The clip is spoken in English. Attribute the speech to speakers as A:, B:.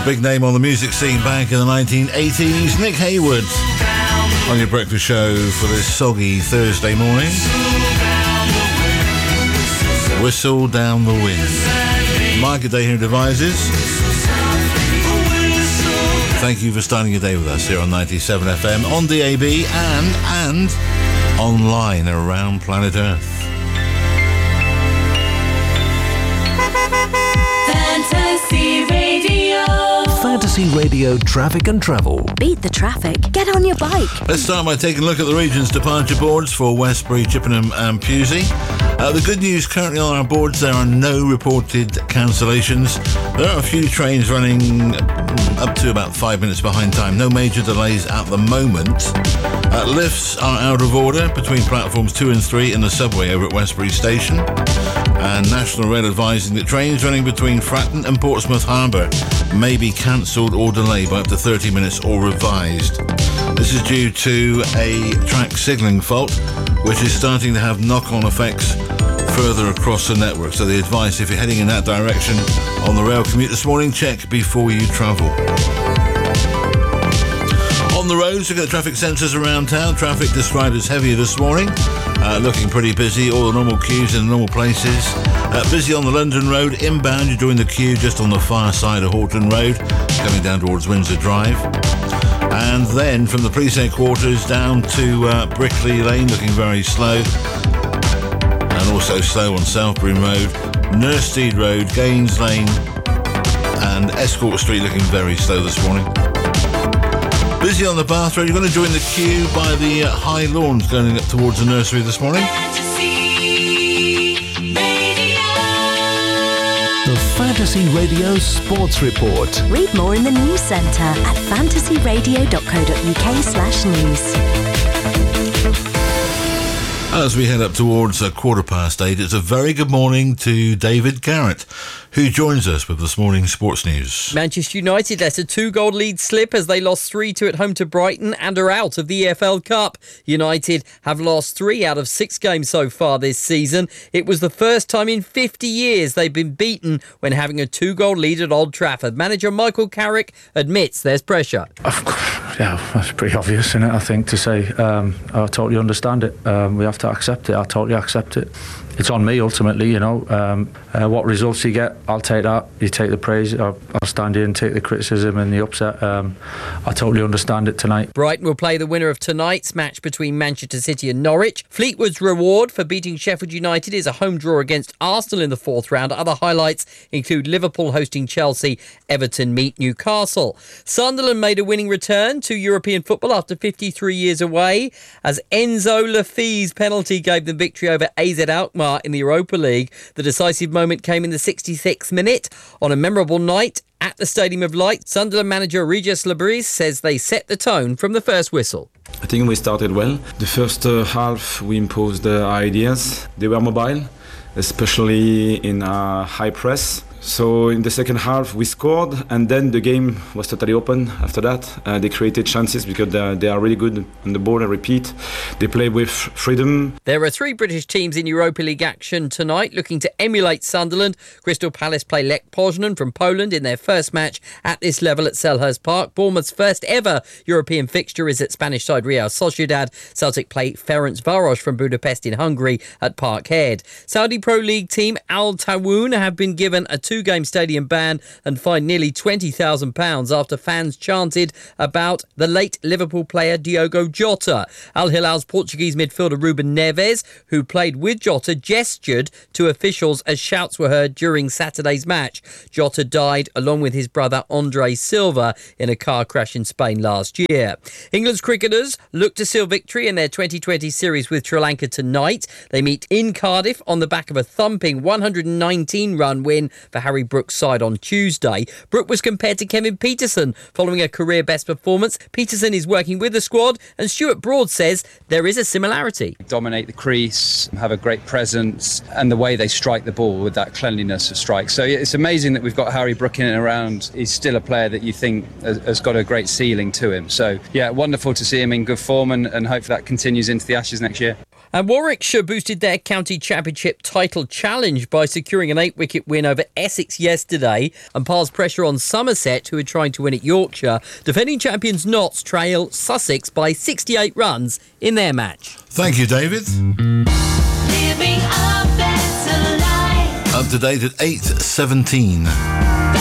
A: A big name on the music scene back in the 1980s, Nick Hayward, on your breakfast show for this soggy Thursday morning. Whistle Down the Wind. Mark Adair Devises. Thank you for starting your day with us here on 97 FM, on DAB and online around planet Earth.
B: Fantasy Radio.
C: Fantasy Radio traffic and travel.
B: Beat the traffic. Get on your bike.
A: Let's start by taking a look at the region's departure boards for Westbury, Chippenham and Pewsey. The good news currently on our boards, there are no reported cancellations. There are a few trains running up to about 5 minutes behind time. No major delays at the moment. Lifts are out of order between platforms 2 and 3 in the subway over at Westbury Station. And National Rail advising that trains running between Fratton and Portsmouth Harbour may be cancelled or delayed by up to 30 minutes or revised. This is due to a track signalling fault, which is starting to have knock-on effects further across the network. So the advice, if you're heading in that direction on the rail commute this morning, check before you travel. On the roads, look at the traffic sensors around town. Traffic described as heavier this morning. Looking pretty busy, all the normal queues in the normal places. Busy on the London Road. Inbound, you're doing the queue just on the far side of Horton Road, coming down towards Windsor Drive. And then from the police headquarters down to Brickley Lane, looking very slow. And also slow on Southbury Road, Nursteed Road, Gaines Lane, and Escort Street looking very slow this morning. Busy on the Bath Road. You're going to join the queue by the High Lawns going up towards the nursery this morning.
C: The Fantasy Radio Sports Report.
B: Read more in the news centre at fantasyradio.co.uk/news.
A: As we head up towards 8:15, it's a very good morning to David Garrett, who joins us with this morning's sports news.
D: Manchester United let a 2-goal lead slip as they lost 3-2 at home to Brighton and are out of the EFL Cup. United have lost 3 out of 6 games so far this season. It was the first time in 50 years they've been beaten when having a 2-goal lead at Old Trafford. Manager Michael Carrick admits there's pressure.
E: Yeah, that's pretty obvious, isn't it? I think to say I totally understand it. We have to accept it. I totally accept it. It's on me ultimately, you know. What results you get, I'll take that. You take the praise, I'll stand here and take the criticism and the upset. I totally understand it tonight.
D: Brighton will play the winner of tonight's match between Manchester City and Norwich. Fleetwood's reward for beating Sheffield United is a home draw against Arsenal in the 4th round. Other highlights include Liverpool hosting Chelsea, Everton meet Newcastle. Sunderland made a winning return to European football after 53 years away as Enzo Lafay's penalty gave them victory over AZ Alkmaar in the Europa League. The decisive moment came in the 66th minute. On a memorable night at the Stadium of Light, Sunderland manager Regis Labrise says they set the tone from the first whistle.
F: I think we started well. The first half we imposed ideas. They were mobile, especially in high press. So in the second half we scored, and then the game was totally open after that. They created chances because they are really good on the ball. I repeat, they play with freedom.
D: There are 3 British teams in Europa League action tonight looking to emulate Sunderland. Crystal Palace play Lech Poznan from Poland in their first match at this level at Selhurst Park. Bournemouth's first ever European fixture is at Spanish side Real Sociedad. Celtic play Ferencváros from Budapest in Hungary at Parkhead. Saudi Pro League team Al Tawoun have been given a 2-game stadium ban and fined nearly £20,000 after fans chanted about the late Liverpool player Diogo Jota. Al Hilal's Portuguese midfielder Ruben Neves, who played with Jota, gestured to officials as shouts were heard during Saturday's match. Jota died along with his brother Andre Silva in a car crash in Spain last year. England's cricketers look to seal victory in their 2020 series with Sri Lanka tonight. They meet in Cardiff on the back of a thumping 119-run win for Harry Brook's side on Tuesday. Brook was compared to Kevin Peterson following a career best performance. Peterson is working with the squad, and Stuart Broad says there is a similarity.
G: Dominate the crease, have a great presence, and the way they strike the ball with that cleanliness of strike. So it's amazing that we've got Harry Brook in and around. He's still a player that you think has got a great ceiling to him. So yeah, wonderful to see him in good form, and hope that continues into the Ashes next year.
D: And Warwickshire boosted their county championship title challenge by securing an 8-wicket win over Essex yesterday and piles pressure on Somerset, who are trying to win at Yorkshire. Defending champions Notts trail Sussex by 68 runs in their match.
A: Thank you, David.
B: Living a better life.
A: Up to date at 8:17.